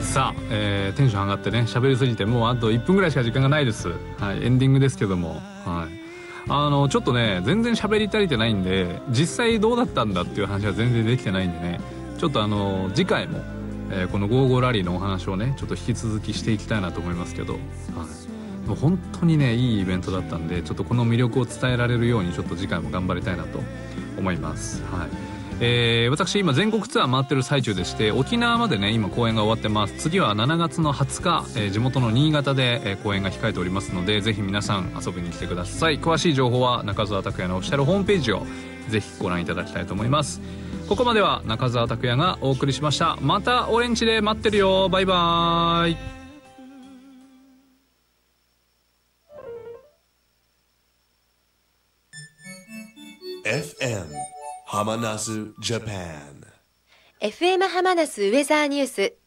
さあ、テンション上がってね喋りすぎてもうあと1分ぐらいしか時間がないです。はい、エンディングですけども、はい、ちょっとね全然喋り足りてないんで実際どうだったんだっていう話は全然できてないんでね、ちょっと次回も、この55ラリーのお話をねちょっと引き続きしていきたいなと思いますけど、はい、もう本当にねいいイベントだったんで、ちょっとこの魅力を伝えられるようにちょっと次回も頑張りたいなと思います。はい、私今全国ツアー回ってる最中でして、沖縄までね今公演が終わってます。次は7月の20日、地元の新潟で、公演が控えておりますので、ぜひ皆さん遊びに来てください。詳しい情報は中澤拓也のオフィシャルホームページをぜひご覧いただきたいと思います。ここまでは中澤拓也がお送りしました。またオレンジで待ってるよ。バイバーイ。 FM ハマナスジャパン FM ハマナスウェザーニュース